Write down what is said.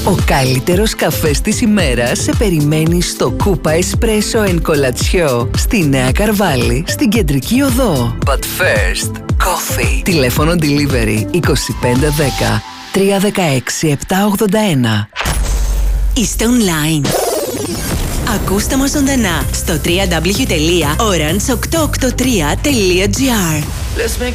Ο καλύτερος καφές της ημέρας σε περιμένει στο Koopa Espresso & Colaccio στη Νέα Καρβάλη, στην Κεντρική Οδό. But first, coffee. Τηλέφωνο delivery 2510 316 781. Είστε online. Ακούστε μας ζωντανά στο www.orange883.gr.